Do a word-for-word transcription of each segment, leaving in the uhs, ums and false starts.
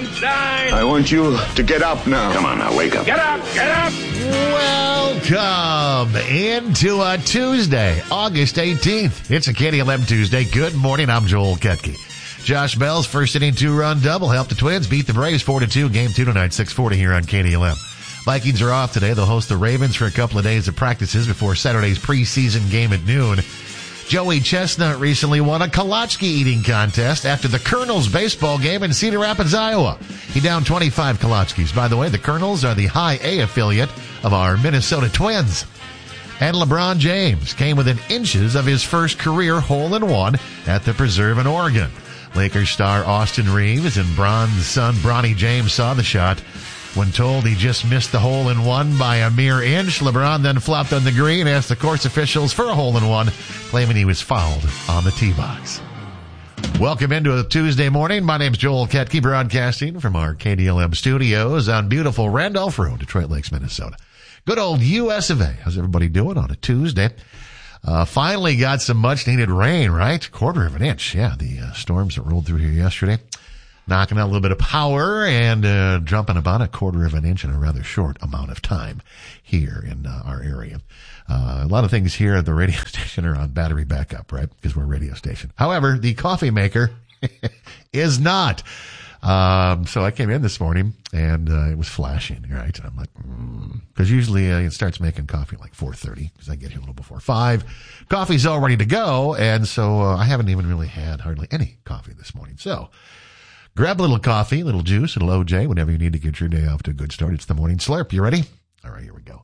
sunshine. I want you to get up now. Come on now, wake up. Get up, get up. Welcome into a Tuesday, August eighteenth. It's a K D L M Tuesday. Good morning. I'm Joel Ketke. Josh Bell's first inning two-run double helped the Twins beat the Braves four to two. Game two tonight, six forty here on K D L M. Vikings are off today. They'll host the Ravens for a couple of days of practices before Saturday's preseason game at noon. Joey Chestnut recently won a Kolatsky eating contest after the Colonels baseball game in Cedar Rapids, Iowa. He downed twenty-five Kolotskis. By the way, the Colonels are the High A affiliate of our Minnesota Twins. And LeBron James came within inches of his first career hole-in-one at the Preserve in Oregon. Lakers star Austin Reeves and Bron's son Bronny James saw the shot. When told he just missed the hole-in-one by a mere inch, LeBron then flopped on the green and asked the course officials for a hole-in-one, claiming he was fouled on the tee box. Welcome into a Tuesday morning. My name's Joel Ketke, broadcasting from our K D L M studios on beautiful Randolph Road, Detroit Lakes, Minnesota. Good old U S of A. How's everybody doing on a Tuesday? Uh, finally got some much-needed rain, right? Quarter of an inch. Yeah, the uh, storms that rolled through here yesterday. Knocking out a little bit of power and uh, jumping about a quarter of an inch in a rather short amount of time here in uh, our area. Uh, a lot of things here at the radio station are on battery backup, right? Because we're a radio station. However, the coffee maker is not. Um, so I came in this morning and uh, it was flashing, right? And I'm like, because mm. usually uh, it starts making coffee at like four thirty because I get here a little before five. Coffee's all ready to go. And so uh, I haven't even really had hardly any coffee this morning. So grab a little coffee, a little juice, a little O J, whatever you need to get your day off to a good start. It's the morning slurp. You ready? All right, here we go.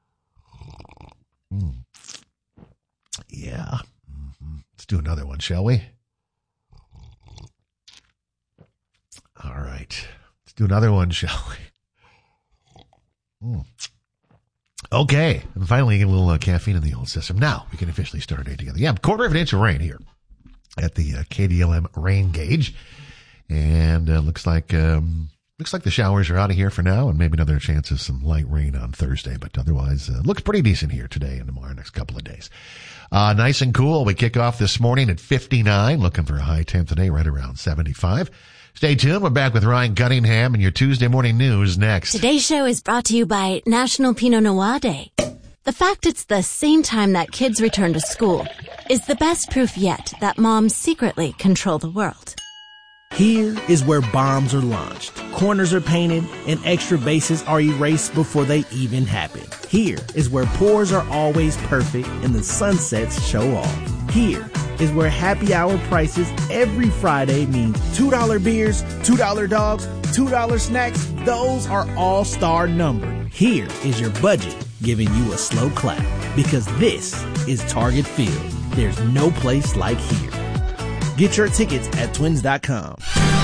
Mm. Yeah. Mm-hmm. Let's do another one, shall we? All right. Let's do another one, shall we? Mm. Okay. I'm finally getting a little uh, caffeine in the old system. Now we can officially start our day together. Yeah, quarter of an inch of rain here at the uh, K D L M rain gauge. And uh, looks like um, looks like the showers are out of here for now, and maybe another chance of some light rain on Thursday. But otherwise, uh, looks pretty decent here today and tomorrow, next couple of days. Uh, nice and cool. We kick off this morning at fifty-nine, looking for a high temp today, right around seventy-five. Stay tuned. We're back with Ryan Cunningham and your Tuesday morning news next. Today's show is brought to you by National Pinot Noir Day. The fact it's the same time that kids return to school is the best proof yet that moms secretly control the world. Here is where bombs are launched, corners are painted, and extra bases are erased before they even happen. Here is where pours are always perfect and the sunsets show off. Here is where happy hour prices every Friday means two dollar beers, two dollar dogs, two dollar snacks. Those are all-star numbered. Here is your budget giving you a slow clap because this is Target Field. There's no place like here. Get your tickets at twins dot com.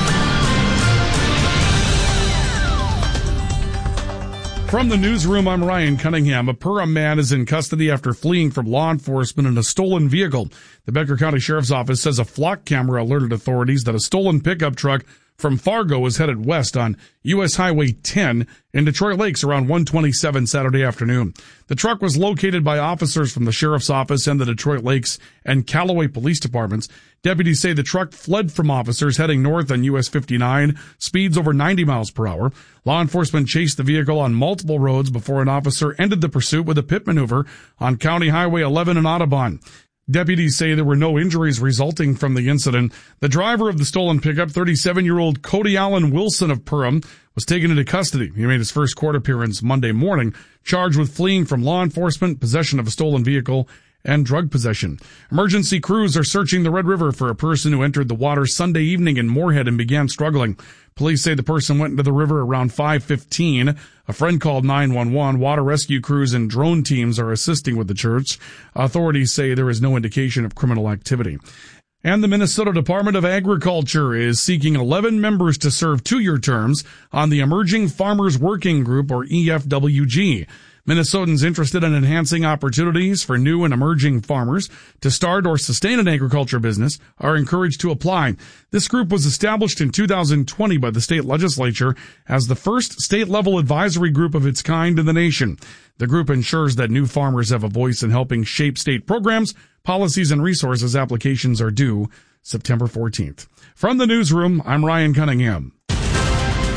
From the newsroom, I'm Ryan Cunningham. A Perham man is in custody after fleeing from law enforcement in a stolen vehicle. The Becker County Sheriff's Office says a flock camera alerted authorities that a stolen pickup truck from Fargo is headed west on U S Highway ten in Detroit Lakes around one twenty-seven Saturday afternoon. The truck was located by officers from the Sheriff's Office and the Detroit Lakes and Callaway Police Departments. Deputies say the truck fled from officers heading north on U S fifty-nine, speeds over ninety miles per hour. Law enforcement chased the vehicle on multiple roads before an officer ended the pursuit with a pit maneuver on County Highway eleven in Audubon. Deputies say there were no injuries resulting from the incident. The driver of the stolen pickup, thirty-seven-year-old Cody Allen Wilson of Perham, was taken into custody. He made his first court appearance Monday morning, charged with fleeing from law enforcement, possession of a stolen vehicle, and drug possession. Emergency crews are searching the Red River for a person who entered the water Sunday evening in Moorhead and began struggling. Police say the person went into the river around five fifteen. A friend called nine one one. Water rescue crews and drone teams are assisting with the search. Authorities say there is no indication of criminal activity. And the Minnesota Department of Agriculture is seeking eleven members to serve two-year terms on the Emerging Farmers Working Group, or E F W G. Minnesotans interested in enhancing opportunities for new and emerging farmers to start or sustain an agriculture business are encouraged to apply. This group was established in two thousand twenty by the state legislature as the first state-level advisory group of its kind in the nation. The group ensures that new farmers have a voice in helping shape state programs, policies, and resources. Applications are due September fourteenth. From the newsroom, I'm Ryan Cunningham.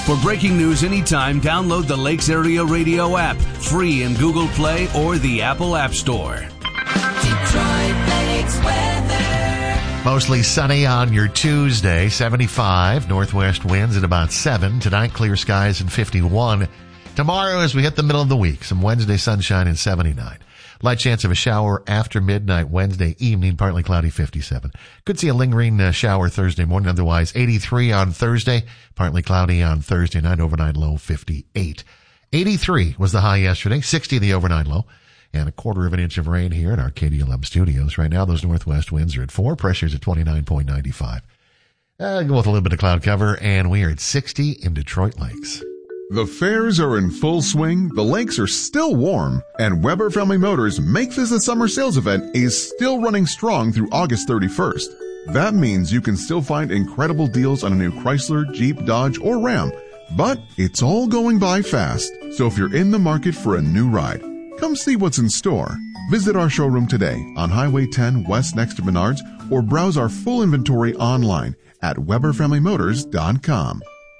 For breaking news anytime, download the Lakes Area Radio app, free in Google Play or the Apple App Store. Detroit Lakes weather. Mostly sunny on your Tuesday, seventy-five. Northwest winds at about seven. Tonight, clear skies and fifty-one. Tomorrow, as we hit the middle of the week, some Wednesday sunshine and seventy-nine. Light chance of a shower after midnight Wednesday evening, partly cloudy, fifty-seven. Could see a lingering uh, shower Thursday morning. Otherwise, eighty-three on Thursday, partly cloudy on Thursday night, overnight low fifty-eight. eighty-three was the high yesterday, sixty the overnight low, and a quarter of an inch of rain here in our K D L M studios. Right now, those northwest winds are at four, pressures at twenty-nine point nine five. Uh, go with a little bit of cloud cover, and we are at sixty in Detroit Lakes. The fairs are in full swing, the lakes are still warm, and Weber Family Motors Make This a Summer Sales event is still running strong through August thirty-first. That means you can still find incredible deals on a new Chrysler, Jeep, Dodge, or Ram. But it's all going by fast, so if you're in the market for a new ride, come see what's in store. Visit our showroom today on Highway ten West next to Menards, or browse our full inventory online at Weber Family Motors dot com.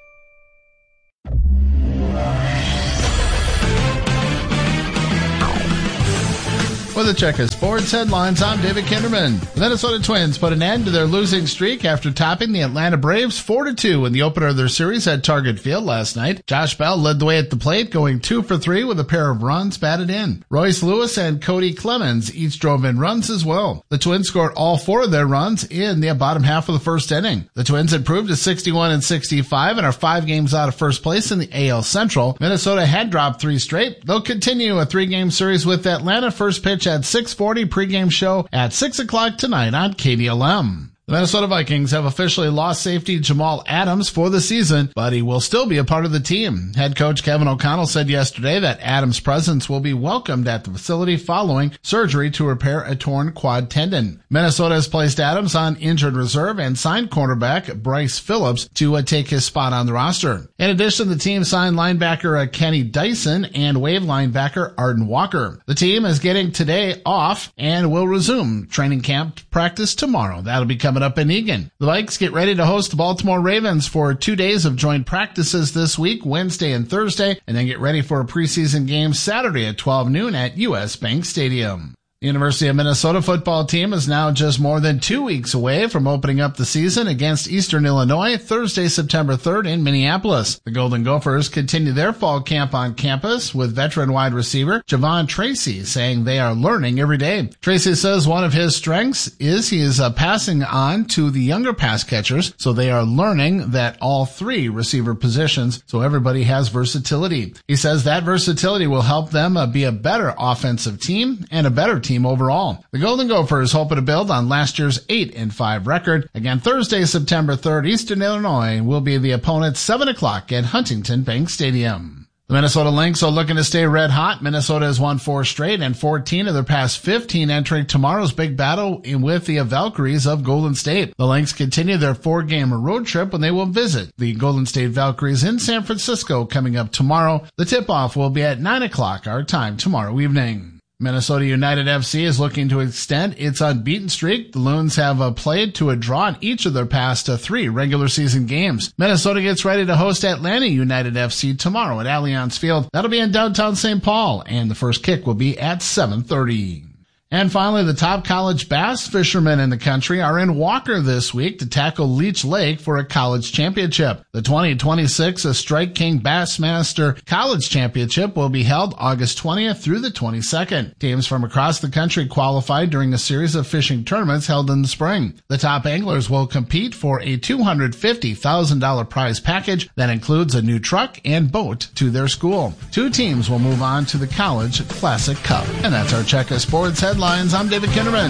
With a check of sports headlines, I'm David Kinderman. The Minnesota Twins put an end to their losing streak after topping the Atlanta Braves four to two in the opener of their series at Target Field last night. Josh Bell led the way at the plate, going two for three with a pair of runs batted in. Royce Lewis and Cody Clemens each drove in runs as well. The Twins scored all four of their runs in the bottom half of the first inning. The Twins improved to sixty-one and sixty-five and are five games out of first place in the A L Central. Minnesota had dropped three straight. They'll continue a three-game series with Atlanta. First pitch at six forty, pregame show at six o'clock tonight on K D L M. The Minnesota Vikings have officially lost safety Jamal Adams for the season, but he will still be a part of the team. Head coach Kevin O'Connell said yesterday that Adams' presence will be welcomed at the facility following surgery to repair a torn quad tendon. Minnesota has placed Adams on injured reserve and signed cornerback Bryce Phillips to uh, take his spot on the roster. In addition, the team signed linebacker uh, Kenny Dyson and waived linebacker Arden Walker. The team is getting today off and will resume training camp practice tomorrow. That'll be coming up in Eagan. The Vikes get ready to host the Baltimore Ravens for two days of joint practices this week, Wednesday and Thursday, and then get ready for a preseason game Saturday at twelve noon at U S Bank Stadium. The University of Minnesota football team is now just more than two weeks away from opening up the season against Eastern Illinois Thursday, September third in Minneapolis. The Golden Gophers continue their fall camp on campus with veteran wide receiver Javon Tracy saying they are learning every day. Tracy says one of his strengths is he is uh, passing on to the younger pass catchers, so they are learning that all three receiver positions, so everybody has versatility. He says that versatility will help them uh, be a better offensive team and a better team overall. The Golden Gophers hoping to build on last year's eight and five record. Again, Thursday, September third, Eastern Illinois will be the opponent, seven o'clock at Huntington Bank Stadium. The Minnesota Lynx are looking to stay red hot. Minnesota has won four straight and fourteen of their past fifteen entering tomorrow's big battle with the Valkyries of Golden State. The Lynx continue their four-game road trip when they will visit the Golden State Valkyries in San Francisco coming up tomorrow. The tip-off will be at nine o'clock our time tomorrow evening. Minnesota United F C is looking to extend its unbeaten streak. The Loons have uh, played to a draw in each of their past uh, three regular season games. Minnesota gets ready to host Atlanta United F C tomorrow at Allianz Field. That'll be in downtown Saint Paul, and the first kick will be at seven thirty. And finally, the top college bass fishermen in the country are in Walker this week to tackle Leech Lake for a college championship. The twenty twenty-six Strike King Bassmaster College Championship will be held August twentieth through the twenty-second. Teams from across the country qualified during a series of fishing tournaments held in the spring. The top anglers will compete for a two hundred fifty thousand dollars prize package that includes a new truck and boat to their school. Two teams will move on to the College Classic Cup. And that's our check of sports headlines. I'm David Kinderman.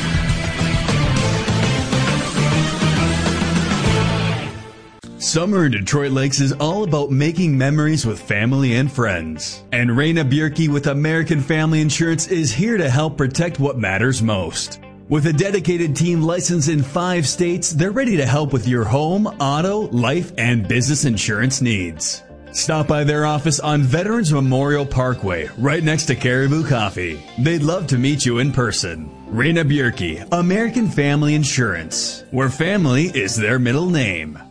Summer in Detroit Lakes is all about making memories with family and friends. And Raina Bierke with American Family Insurance is here to help protect what matters most. With a dedicated team licensed in five states, they're ready to help with your home, auto, life, and business insurance needs. Stop by their office on Veterans Memorial Parkway, right next to Caribou Coffee. They'd love to meet you in person. Raina Bierke, American Family Insurance, where family is their middle name.